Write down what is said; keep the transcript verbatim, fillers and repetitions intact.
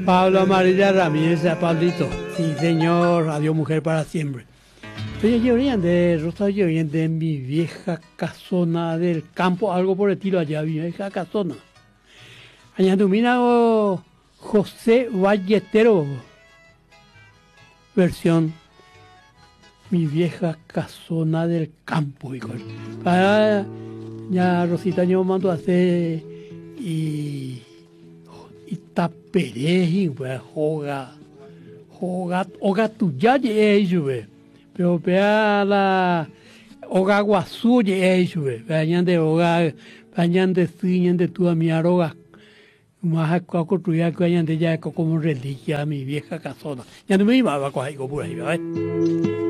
Pablo Amarilla Ramírez, Pablito. Sí, señor, adiós mujer para siempre. Oye, yo de Rosario, de mi vieja casona del campo, algo por el estilo allá, mi vieja casona. Allá domina José Valletero, versión mi vieja casona del campo, hijo. Para ya Rosita yo mando a hacer y Itapereji, pues, joga, joga, joga tuya de ellos, pero vea la hoga guazú de ellos, vayan de hoga, vayan de sueñan de tu mi aroga, más a construir que vayan de ya como reliquia mi vieja casona. Ya no me iba a coger por ahí, ¿verdad?